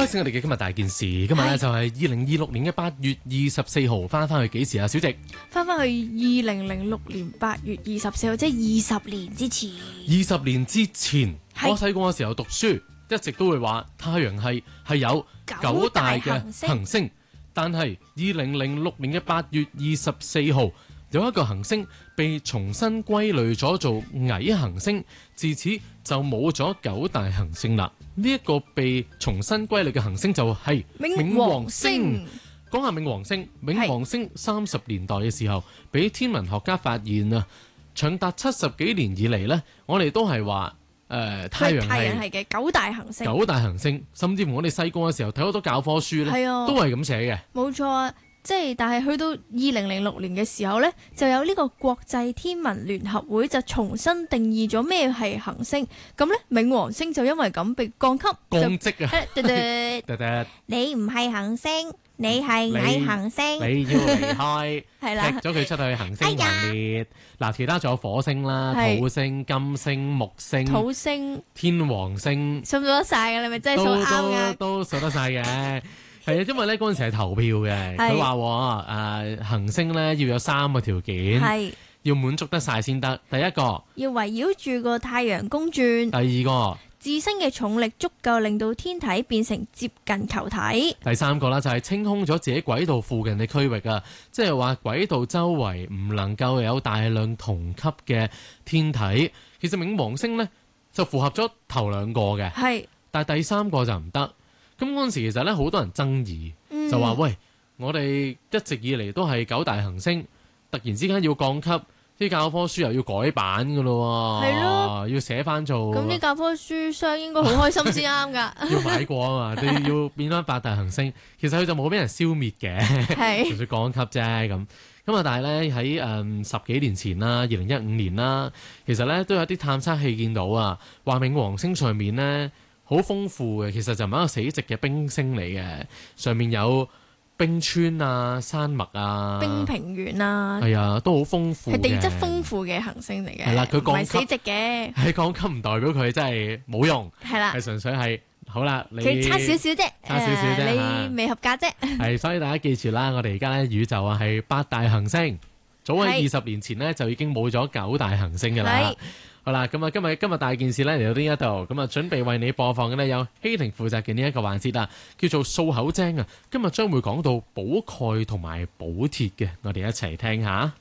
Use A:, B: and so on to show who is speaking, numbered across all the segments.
A: 開始我哋嘅今日大件事，今日咧就係2026年嘅8月24號，翻去幾時啊？小植
B: 翻去2006年8月24號，即係20年之前。
A: 20年之前，我細個嘅時候讀書，一直都會話太陽系係有9大嘅行星，但係2006年嘅8月24號，有一個行星被重新歸類咗做矮行星，自此就冇咗9大行星啦。呢一個被重新歸類嘅行星就係冥王星。講下冥王星，冥王星30年代嘅時候，俾天文學家發現啊，長達70幾年以嚟呢，我哋都係話太陽系
B: 嘅9大行星。
A: 9大行星，甚至乎我哋細個嘅時候睇好多教科書呢，都係咁寫嘅。冇
B: 錯啊。即係，但係去到2006年嘅時候呢，就有呢個國際天文聯合會就重新定義咗咩係行星。咁呢，冥王星就因為咁被降級
A: 降職啊！
B: 你唔係行星，你係矮行星，
A: 你要離開，
B: 係啦，
A: 踢咗佢出去行星行列。嗱，其他仲有火星啦、土星、金星、木星、
B: 土星、
A: 天王星，
B: 數唔數得晒㗎？你咪真係數啱㗎？
A: 都數得晒嘅。係啊，因為咧嗰陣時係投票嘅，佢話行星咧要有3個條件，要滿足得晒先得。第一個
B: 要圍繞住個太陽公轉，
A: 第二個
B: 自身嘅重力足夠令到天體變成接近球體，
A: 第三個啦就係清空咗自己軌道附近嘅區域啊，即係話軌道周圍唔能夠有大量同級嘅天體。其實冥王星咧就符合咗頭2個嘅，但係第3個就唔得。咁嗰陣時其實咧好多人爭議，就話喂，我哋一直以嚟都係9大行星，突然之間要降級，啲教科書又要改版噶咯，係咯，要寫翻做。咁啲教科書商應該好開心先啱噶。要買過啊嘛，你要變翻8大行星，其實佢就冇俾人消滅嘅，純粹降級啫咁。咁啊，但係咧喺10幾年前啦，2015年啦，其實咧都有啲探測器見到啊，話冥王星上面咧。好豐富嘅，其實就唔係一個死寂嘅冰星嚟嘅，上面有冰川啊、山脈啊、冰平原啊，係啊，都好豐富嘅，係地質豐富嘅行星嚟嘅。係啦，佢降級唔係死寂嘅，係降級唔代表佢真係冇用，係啦，係純粹係好啦，佢差少少啫，差少少啫，你未合格啫。係，所以大家記住啦，我哋而家咧宇宙啊係8大行星，早喺20年前咧就已經冇咗9大行星㗎啦。好啦，咁啊，今日大件事咧嚟到呢一度，咁啊準備為你播放嘅呢有希婷負責嘅呢一個環節啦，叫做掃口精啊。今日將會講到補鈣同埋補鐵嘅，我哋一齊聽下。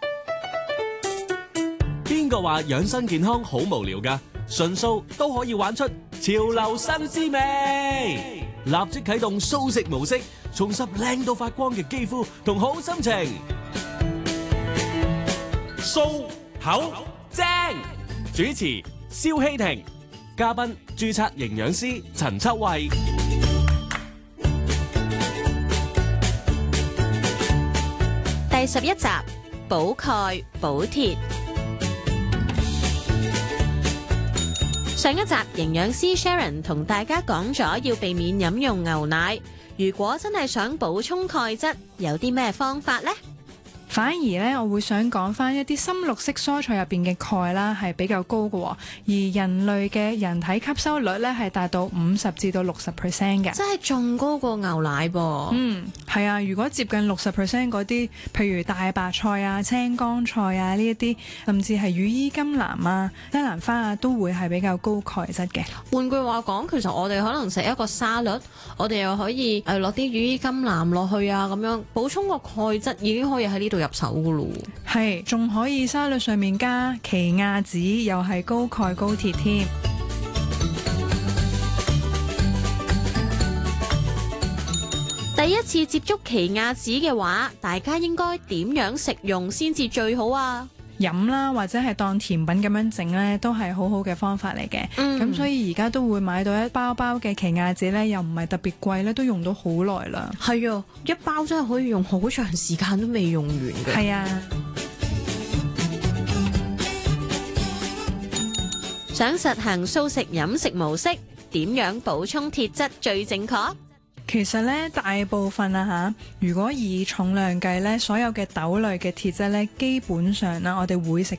C: 邊個話養生健康好無聊㗎？純素都可以玩出潮流新滋味，立即啟動素食模式，重拾靚到發光嘅肌膚同好心情。掃口精。主持蕭希婷，嘉賓註冊營養師陳秋慧。
D: 第11集補鈣補鐵。上一集營養師 Sharon 同大家講咗要避免飲用牛奶，如果真係想補充鈣質，有啲咩方法呢？
E: 反而咧，我會想講翻一啲深綠色蔬菜入邊嘅鈣啦，係比較高嘅，而人類嘅人體吸收率咧係達到50%至到60% 嘅，
D: 真係仲高過牛奶噃。
E: 係啊，如果接近60% 嗰啲，譬如大白菜啊、青江菜啊呢一啲，甚至係羽衣甘藍啊、西蘭花啊，都會係比較高鈣質嘅。
D: 換句話講，其實我哋可能食一個沙律，我哋又可以落啲羽衣甘藍落去啊，咁樣補充個鈣質已經可以喺呢度入手噶咯。
E: 係，仲可以沙律上面加奇亞籽，又係高鈣高鐵添。
D: 第一次接觸奇亞籽嘅話，大家應該點樣食用先至最好啊？
E: 飲啦，或者係當甜品咁樣整呢，都係好好嘅方法嚟嘅。咁所以而家都會買到一包包嘅奇亞籽呢，又唔係特別貴呢，都用到好耐啦。
D: 係啊，一包真係可以用好長時間都未用完嘅。
E: 係啊。
D: 想實行素食飲食模式，點樣補充鐵質最正確？
E: 其實咧，大部分如果以重量計咧，所有嘅豆類嘅鐵質咧，基本上啦，我哋會食